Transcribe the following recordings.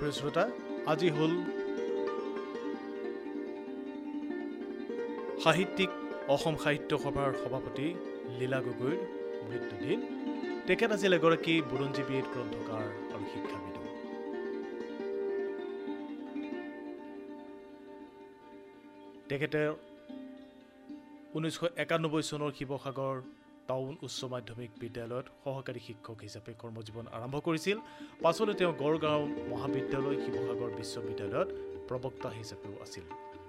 প্ৰিয় শ্ৰোতা, আজি হ'ল সাহিত্যিক অসম সাহিত্য সভাৰ সভাপতি লীলা গগৈৰ মৃত্যুদিন। তেখেত আছিল এগৰাকী বুৰঞ্জীবিদ, গ্ৰন্থকাৰ আৰু শিক্ষাবিদ। তেখেতে 1991 চনৰ শিৱসাগৰ টাউন উচ্চ মাধ্যমিক বিদ্যালয়ত সহকাৰী শিক্ষক হিচাপে কৰ্মজীৱন আৰম্ভ কৰিছিল। পাছলৈ তেওঁ গড়গাঁও মহাবিদ্যালয়, শিৱসাগৰ বিশ্ববিদ্যালয়ত প্ৰবক্তা হিচাপেও আছিল।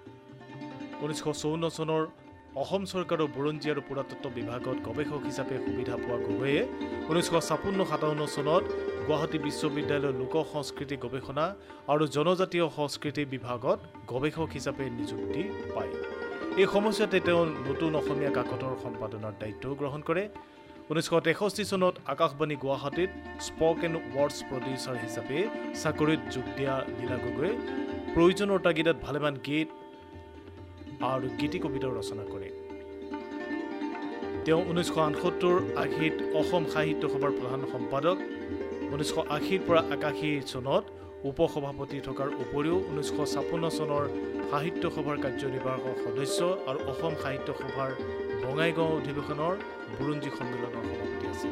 1954 চনৰ অসম চৰকাৰৰ বুৰঞ্জী আৰু পুৰাতত্ব বিভাগত গৱেষক হিচাপে সুবিধা পোৱা গগৈয়ে 1956-57 চনত গুৱাহাটী বিশ্ববিদ্যালয়ৰ লোক সংস্কৃতি গৱেষণা আৰু জনজাতীয় সংস্কৃতি বিভাগত গৱেষক হিচাপে নিযুক্তি পায়। এই সময়ছোৱাতে তেওঁ নতুন অসমীয়া কাকতৰ সম্পাদনাৰ দায়িত্বও গ্ৰহণ কৰে। 1963 চনত আকাশবাণী গুৱাহাটীত স্পকেন ৱৰ্ডছ প্ৰডিউচাৰ হিচাপে চাকৰিত যোগ দিয়া লীলা গগৈয়ে প্ৰয়োজনৰ তাগিদাত ভালেমান গীত আৰু গীতি কবিতাও ৰচনা কৰে। তেওঁ 1978-80ত অসম সাহিত্য সভাৰ প্ৰধান সম্পাদক, 1980ৰ পৰা 81 চনত উপসভাপতি থকাৰ উপৰিও 1956 চনৰ সাহিত্য সভাৰ কাৰ্যনিৰ্বাহক সদস্য আৰু অসম সাহিত্য সভাৰ বঙাইগাঁও অধিৱেশনৰ বুৰঞ্জী সন্মিলনৰ সভাপতি আছিল।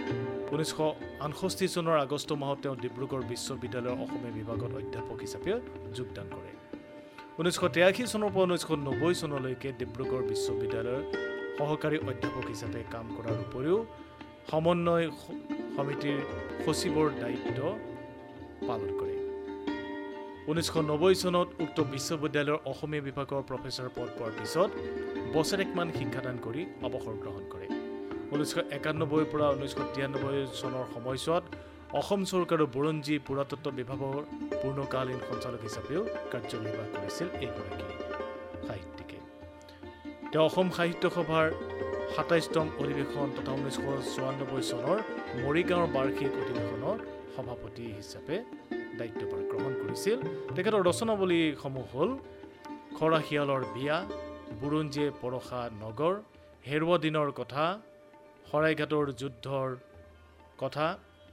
1968 চনৰ আগষ্ট মাহত তেওঁ ডিব্ৰুগড় বিশ্ববিদ্যালয়ৰ অসমীয়া বিভাগত অধ্যাপক হিচাপে যোগদান কৰে। 1983 চনৰ পৰা 1990 চনলৈকে ডিব্ৰুগড় বিশ্ববিদ্যালয়ৰ সহকাৰী অধ্যাপক হিচাপে কাম কৰাৰ উপৰিও সমন্বয় সমিতিৰ সচিবৰ দায়িত্ব পালন কৰে। 1990 চনত উক্ত বিশ্ববিদ্যালয়ৰ অসমীয়া বিভাগৰ প্ৰফেচৰ পদ পোৱাৰ পিছত বছৰেকমান শিক্ষাদান কৰি অৱসৰ গ্ৰহণ কৰে। 1991 পৰা 1993 চনৰ সময়ছোৱাত অসম চৰকাৰৰ বুৰঞ্জী পুৰাতত্ব বিভাগৰ পূৰ্ণকালীন সঞ্চালক হিচাপেও কাৰ্যনিৰ্বাহ কৰিছিল এইগৰাকী সাহিত্যিকে। তেওঁ অসম সাহিত্য সভাৰ 27তম অধিৱেশন তথা 1994 চনৰ মৰিগাঁৱৰ বাৰ্ষিক অধিৱেশনৰ সভাপতি হিচাপে দায়িত্বভাৰ গ্ৰহণ কৰিছিল। তেখেতৰ ৰচনাৱলীসমূহ হ'ল খৰাশিয়ালৰ বিয়া, বুৰঞ্জীয়ে পৰশা নগৰ, হেৰুৱা দিনৰ কথা, শৰাইঘাটৰ যুদ্ধৰ কথা,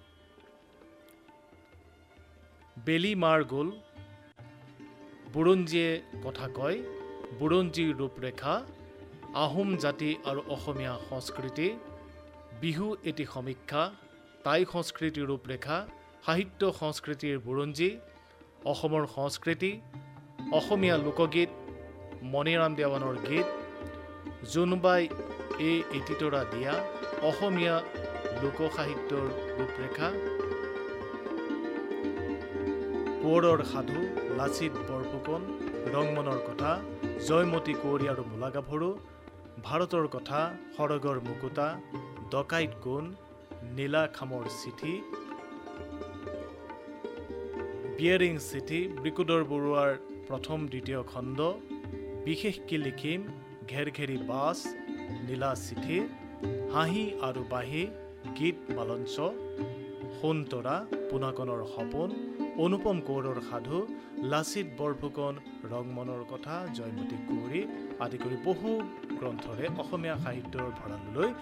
বেলি মাৰ গ'ল, বুৰঞ্জীয়ে কথা কয়, বুৰঞ্জীৰ ৰূপৰেখা, আহোম জাতি আৰু অসমীয়া সংস্কৃতি, বিহু এটি সমীক্ষা, টাই সংস্কৃতিৰ ৰূপৰেখা, সাহিত্য সংস্কৃতিৰ বুৰঞ্জী, অসমৰ সংস্কৃতি, অসমীয়া লোকগীত, মণিৰাম দেৱানৰ গীত, জোনবাই এটিতৰা দিয়া, অসমীয়া লোকসাহিত্যৰ ৰূপৰেখা, কোঁৱৰৰ সাধু, লাচিত বৰফুকন, ৰংমনৰ কথা, জয়মতী কুঁৱৰী আৰু মূলা গাভৰু, ভাৰতৰ কথা, সৰগৰ মুকুতা, ডকাইত কোন, নীলা খামৰ চিঠি, বিয়েৰিং চিঠি, বৃকুদৰ বৰুৱাৰ প্ৰথম দ্বিতীয় খণ্ড, বিশেষ কি লিখিম, ঘেৰঘেৰি বাছ, নীলা চিঠি, হাঁহি আৰু বাঁহী, গীত মালঞ্চ, সোণতৰা, পুনাকণৰ সপোন, অনুপম কোঁৱৰৰ সাধু, লাচিত বৰফুকন, ৰংমনৰ কথা, জয়মতী কুঁৱৰী আদি কৰি বহু গ্ৰন্থৰে অসমীয়া সাহিত্যৰ ভঁৰাললৈ